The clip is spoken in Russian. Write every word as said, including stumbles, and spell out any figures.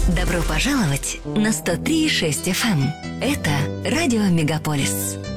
Добро пожаловать на сто три и шесть эф эм. Это радио Мегаполис.